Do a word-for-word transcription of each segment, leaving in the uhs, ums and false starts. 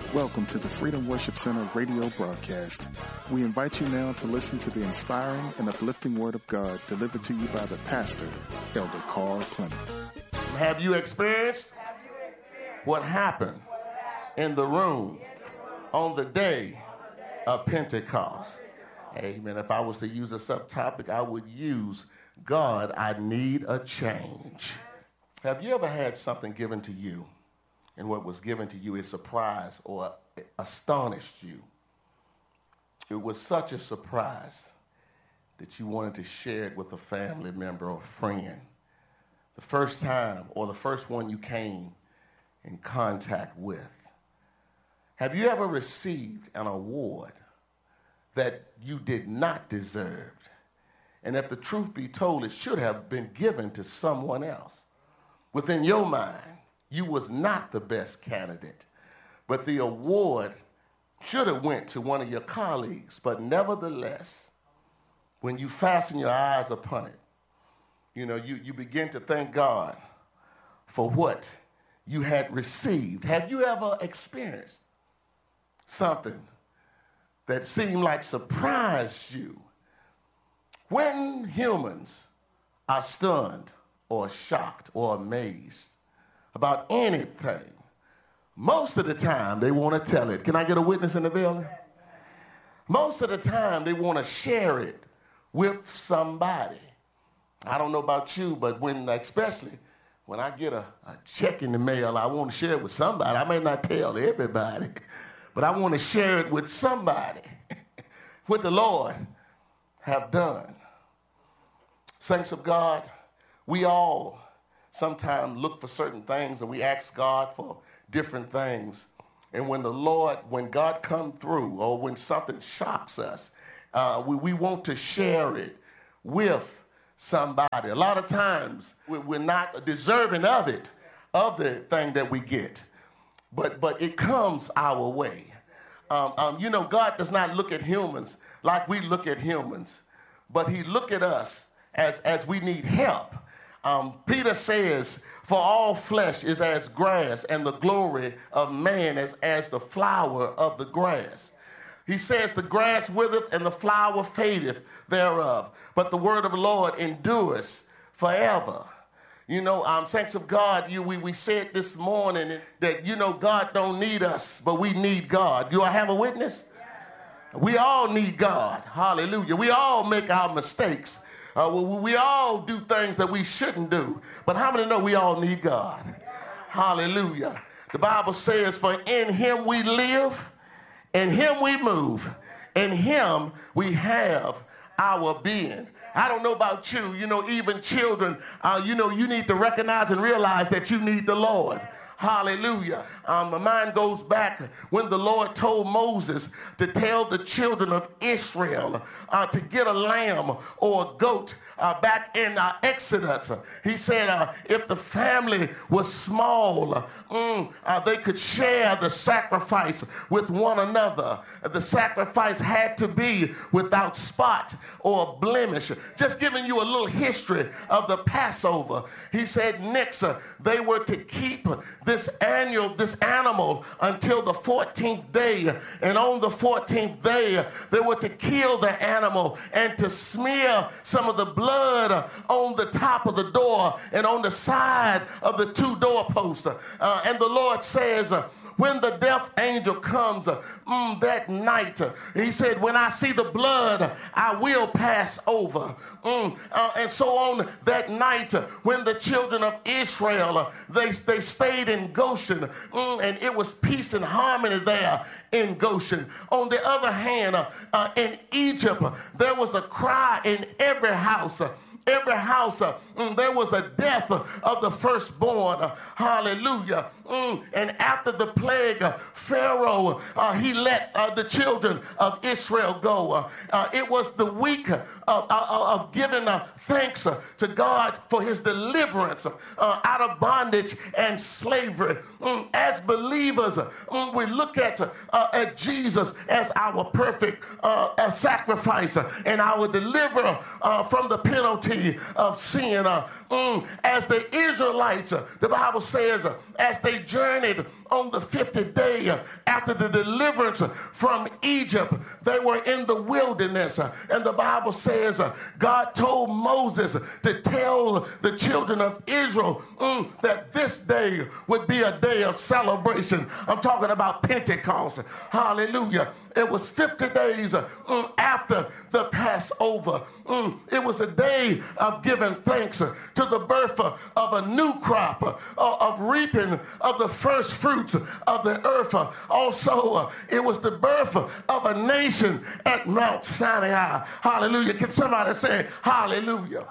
Welcome to the Freedom Worship Center radio broadcast. We invite you now to listen to the inspiring and uplifting word of God delivered to you by the pastor, Elder Carl Clement. Have you experienced what happened in the room on the day of Pentecost? Amen. If I was to use a subtopic, I would use, God, I need a change. Have you ever had something given to you, and what was given to you is surprised or astonished you? It was such a surprise that you wanted to share it with a family member or friend. The first time or the first one you came in contact with. Have you ever received an award that you did not deserve? And if the truth be told, it should have been given to someone else. Within your mind, you was not the best candidate, but the award should have went to one of your colleagues. But nevertheless, when you fasten your eyes upon it, you know, you, you begin to thank God for what you had received. Have you ever experienced something that seemed like surprised you? When humans are stunned or shocked or amazed about anything, most of the time they want to tell it. Can I get a witness in the building? Most of the time they want to share it with somebody. I don't know about you, but when, especially when I get a, a check in the mail, I want to share it with somebody. I may not tell everybody, but I want to share it with somebody. What the Lord have done. Saints of God, we all sometimes look for certain things and we ask God for different things. And when the Lord, when God comes through or when something shocks us, uh, we, we want to share it with somebody. A lot of times we're not deserving of it, of the thing that we get, but but it comes our way. Um, um, you know, God does not look at humans like we look at humans, but he look at us as, as we need help. Um, Peter says, for all flesh is as grass, and the glory of man is as the flower of the grass. He says, the grass withereth and the flower fadeth thereof, but the word of the Lord endureth forever. You know, um, saints of God, you, we, we said this morning that, you know, God don't need us, but we need God. Do I have a witness? We all need God. Hallelujah. We all make our mistakes. Uh, we, we all do things that we shouldn't do. But how many know we all need God? Hallelujah. The Bible says, for in him we live, in him we move, in him we have our being. I don't know about you, you know, even children, uh, you know, you need to recognize and realize that you need the Lord. Hallelujah. Um, my mind goes back when the Lord told Moses to tell the children of Israel uh, to get a lamb or a goat. Uh, back in uh, Exodus, he said uh, if the family was small, uh, mm, uh, they could share the sacrifice with one another. The sacrifice had to be without spot or blemish. Just giving you a little history of the Passover. He said next, uh, they were to keep this annual, this animal until the fourteenth day. And on the fourteenth day, they were to kill the animal and to smear some of the blood Blood on the top of the door and on the side of the two doorposts. Uh, and the Lord says, uh, when the death angel comes uh, mm, that night, uh, he said, when I see the blood, I will pass over. Mm, uh, and so on that night, uh, when the children of Israel, uh, they, they stayed in Goshen, mm, and it was peace and harmony there in Goshen. On the other hand, uh, uh, in Egypt, uh, there was a cry in every house. Uh, Every house, uh, mm, there was a death uh, of the firstborn. Uh, hallelujah. Mm, and after the plague, uh, Pharaoh, uh, he let uh, the children of Israel go. Uh, uh, it was the week of, of, of giving uh, thanks uh, to God for his deliverance uh, out of bondage and slavery. Mm, as believers, uh, mm, we look at, uh, at Jesus as our perfect uh, uh, sacrifice uh, and our deliverer uh, from the penalty of sin. Uh, mm, as the Israelites, uh, the Bible says, uh, as they journeyed on the fiftieth day uh, after the deliverance uh, from Egypt, they were in the wilderness. Uh, and the Bible says uh, God told Moses to tell the children of Israel mm, that this day would be a day of celebration. I'm talking about Pentecost. Hallelujah. It was fifty days uh, mm, after the Passover. Mm, it was a day of giving thanks uh, to the birth uh, of a new crop, uh, of reaping of the first fruits of the earth. Uh, also, uh, it was the birth uh, of a nation at Mount Sinai. Hallelujah. Can somebody say hallelujah?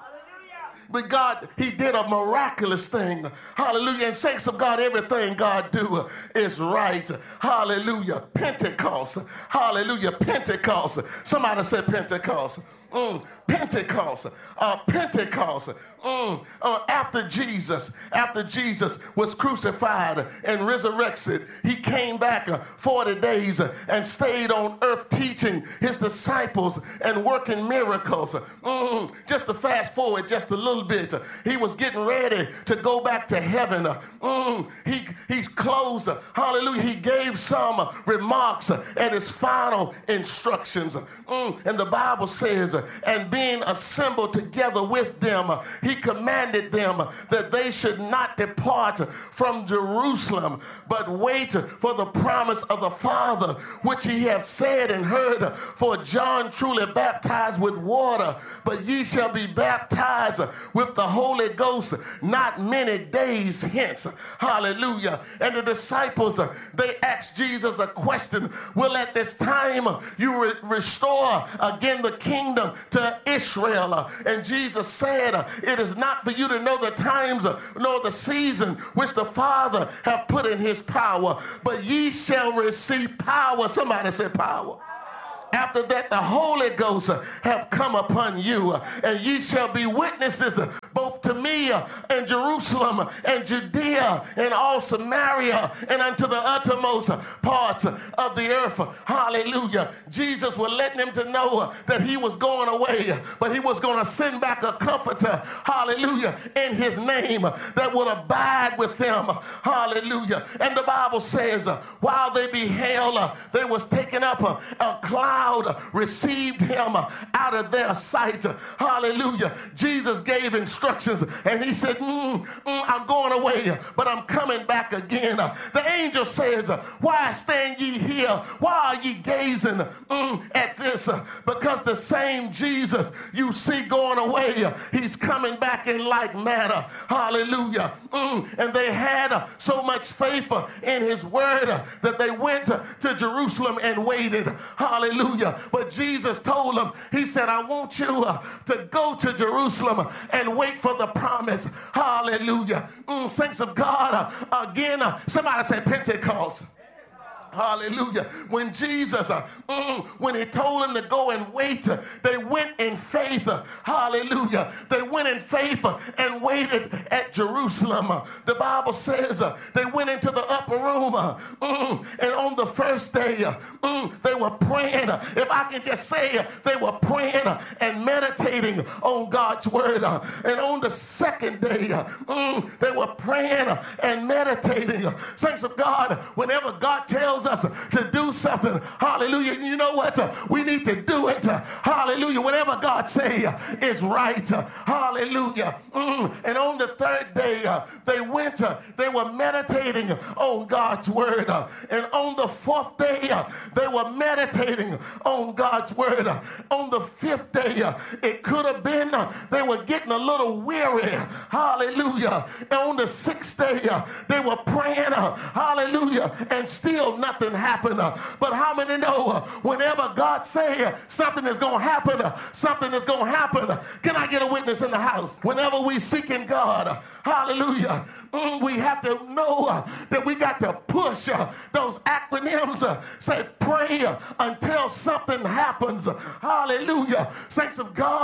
But God, he did a miraculous thing. Hallelujah. And saints of God, everything God do is right. Hallelujah. Pentecost. Hallelujah. Pentecost. Somebody said Pentecost. Mm, Pentecost, uh, Pentecost, mm, uh, after Jesus, after Jesus was crucified and resurrected, he came back uh, forty days uh, and stayed on earth teaching his disciples and working miracles. Mm, just to fast forward just a little bit, uh, he was getting ready to go back to heaven. Uh, mm, he, he's closed, uh, hallelujah, he gave some uh, remarks uh, at his final instructions. Mm, and the Bible says, uh, and being assembled together with them, he commanded them that they should not depart from Jerusalem, but wait for the promise of the Father, which ye have said and heard. For John truly baptized with water, but ye shall be baptized with the Holy Ghost not many days hence. Hallelujah. And the disciples, they asked Jesus a question: will at this time you re- restore again the kingdom to Israel? And Jesus said, it is not for you to know the times nor the season which the Father hath put in his power, but ye shall receive power. Somebody say power. After that, the Holy Ghost have come upon you, and ye shall be witnesses both to me and Jerusalem and Judea and all Samaria and unto the uttermost parts of the earth. Hallelujah. Jesus was letting him to know that he was going away, but he was going to send back a comforter, hallelujah, in his name that would abide with them. Hallelujah. And the Bible says, while they beheld, they was taken up, a cloud received him out of their sight. Hallelujah. Jesus gave instructions, and he said, mm, mm, I'm going away, but I'm coming back again. The angel says, why stand ye here? Why are ye gazing mm, at this? Because the same Jesus you see going away, he's coming back in like manner. Hallelujah. Mm, and they had so much faith in his word that they went to Jerusalem and waited. Hallelujah. But Jesus told them, he said, I want you uh, to go to Jerusalem and wait for the promise. Hallelujah. Mm, saints of God, uh, again, uh, somebody say Pentecost. Hallelujah. When Jesus, uh, mm, when he told them to go and wait, uh, they went in faith. Uh, hallelujah. They went in faith uh, and waited at Jerusalem. Uh, the Bible says uh, they went into the upper room, uh, mm, and on the first day, uh, mm, they were praying. Uh, if I can just say, uh, they were praying uh, and meditating on God's word. Uh, and on the second day, uh, mm, they were praying uh, and meditating. Uh, saints of God, whenever God tells us to do something, hallelujah, you know what? We need to do it. Hallelujah. Whatever God say is right. Hallelujah. Mm. And on the third day, uh, they went, uh, they were meditating on God's word. Uh, and on the fourth day, uh, they were meditating on God's word. Uh, on the fifth day, uh, it could have been uh, they were getting a little weary. Hallelujah. And on the sixth day, uh, they were praying. Uh, hallelujah. And still not nothing happened. Uh, but how many know uh, whenever God say uh, something is going to happen, uh, something is going to happen? Uh, can I get a witness in the house? Whenever we seek in God, uh, hallelujah, mm, we have to know uh, that we got to push uh, those acronyms. Uh, say pray uh, until something happens. Uh, hallelujah. Saints of God, uh,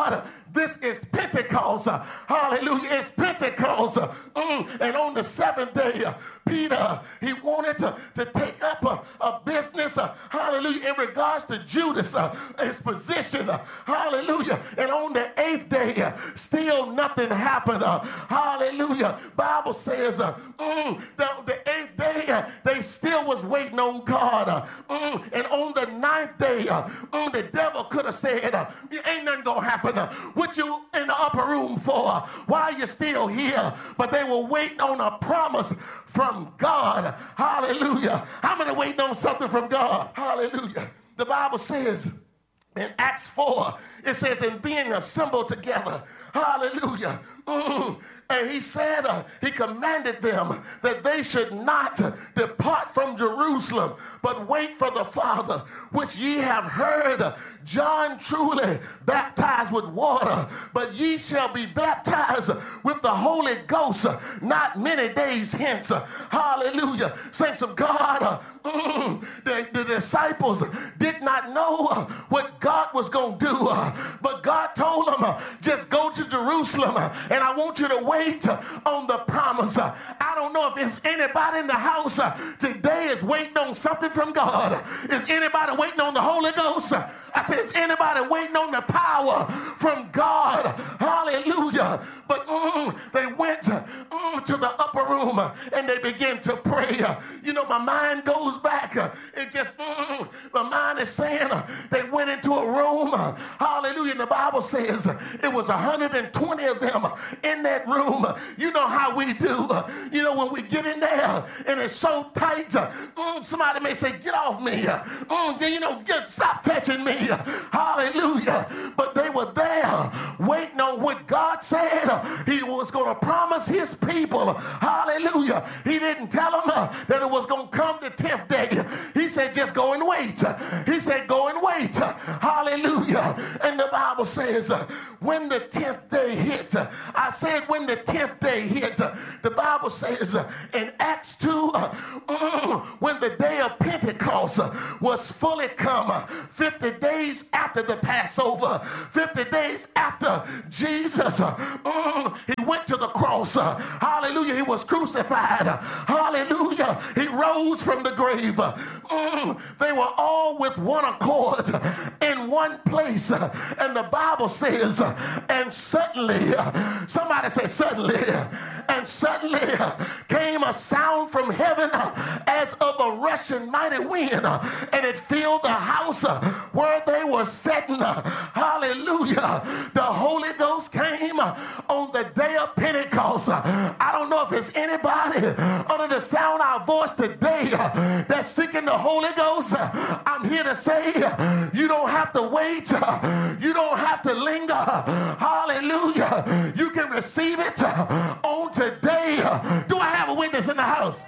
this is Pentecost. Uh, hallelujah. It's Pentecost. Uh, mm, and on the seventh day, uh, Peter, he wanted to, to take up a, a business, uh, hallelujah, in regards to Judas, uh, his position, uh, hallelujah. And on the eighth day, uh, still nothing happened. Uh, hallelujah. Bible says uh, mm, the, the eighth day, uh, they still was waiting on God. Uh, mm, and on the ninth day, uh, mm, the devil could have said, uh, ain't nothing going to happen. Uh, what you in the upper room for? Uh, why are you still here? But they were waiting on a promise from God. Hallelujah. How many waiting on something from God? Hallelujah. The Bible says in Acts four, it says, in being assembled together, hallelujah. Mm. And he said, uh, he commanded them that they should not depart from Jerusalem, but wait for the Father, which ye have heard. John truly baptized with water, but ye shall be baptized with the Holy Ghost not many days hence. Hallelujah. Saints of God, uh, mm, the, the disciples did not know uh, what God was going to do, uh, but God told them, uh, just go to Jerusalem, uh, and I want you to wait uh, on the promise. Uh, I don't know if there's anybody in the house uh, today is waiting on something from God. Is anybody waiting on the Holy Ghost? Uh, I said, is anybody waiting on the power from God? Hallelujah. But mm, they went mm, to the upper room uh, and they began to pray. Uh, you know, my mind goes back. Uh, it just, mm, my mind is saying uh, they went into a room. Uh, hallelujah. And the Bible says uh, it was one hundred twenty of them uh, in that room. Uh, you know how we do. Uh, you know, when we get in there and it's so tight, uh, mm, somebody may say, get off me. Uh, mm, you know, get, stop touching me. Uh, hallelujah. But they were there waiting on what God said. He was going to promise his people. Hallelujah. He didn't tell them uh, that it was going to come the tenth day. He said, just go and wait. He said, go and wait. Hallelujah. And the Bible says, uh, when the tenth day hit, uh, I said when the tenth day hit, uh, the Bible says uh, in Acts two, uh, uh, when the day of Pentecost uh, was fully come, uh, fifty days after the Passover, fifty days after Jesus, uh, uh, he went to the cross. Uh, hallelujah. He was crucified. Uh, hallelujah. He rose from the grave. Uh, uh, they were all with one accord in one place. Uh, and the Bible says, uh, and suddenly, uh, somebody say suddenly, uh, and suddenly uh, came a sound from heaven uh, as of a rushing mighty wind, uh, and it filled the house uh, where they were sitting. Uh, hallelujah. The Holy Ghost came uh, on the day of Pentecost. Uh, I don't know if it's anybody under the sound of our voice today uh, that's seeking the Holy Ghost. Uh, I'm here to say uh, you don't have to wait. Uh, you don't have to linger. Uh, hallelujah. You can receive it uh, on today. Uh, do I have a witness in the house?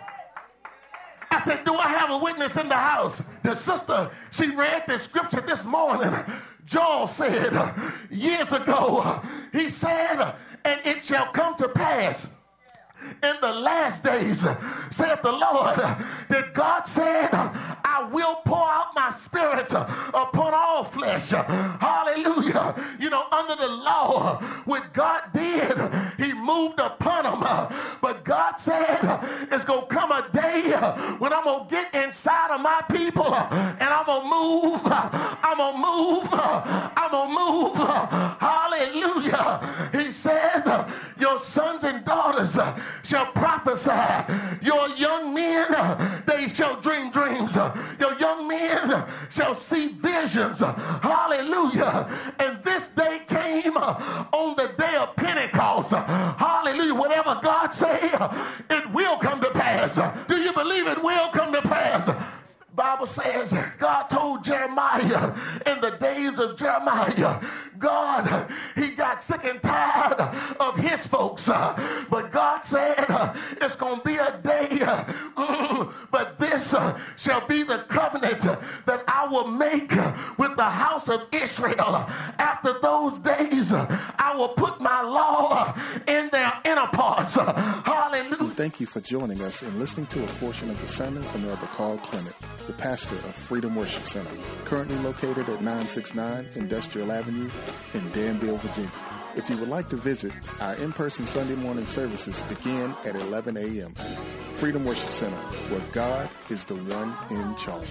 I said, do I have a witness in the house? The sister, she read the scripture this morning. Joel said uh, years ago, uh, he said, uh, and it shall come to pass in the last days, uh, saith the Lord, uh, that God said, uh, I will pour out my spirit uh, upon all flesh. Uh, hallelujah. You know, under the law, uh, what God did, uh, he moved upon them. Uh, but God said, uh, it's going to come a day uh, when I'm going to get inside of my people uh, and I'm going to move. Uh, I'm going to move. Uh, I'm going to move. Uh, hallelujah. He said, uh, your sons and daughters uh, shall prophesy. Your young men, uh, they shall dream dreams. Uh, your young men uh, shall see visions. Uh, hallelujah. And this day came uh, on the day of Pentecost. Uh, hallelujah. Whatever God say, uh, it will come to pass. Uh, do you believe it will come to pass? Bible says God told Jeremiah in the days of Jeremiah, God, he got sick and tired of his folks. Uh, but God said uh, it's going to be a day, uh, mm, but this uh, shall be the covenant uh, that I will make uh, with the house of Israel. After those days, uh, I will put my law uh, in their inner parts. Uh, hallelujah. Thank you for joining us and listening to a portion of the sermon from Elder Carl Clement. the pastor of Freedom Worship Center, currently located at nine sixty-nine Industrial Avenue in Danville, Virginia. If you would like to visit, our in-person Sunday morning services begin at eleven a.m. Freedom Worship Center, where God is the one in charge.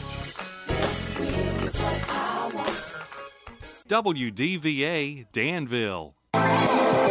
W D V A Danville.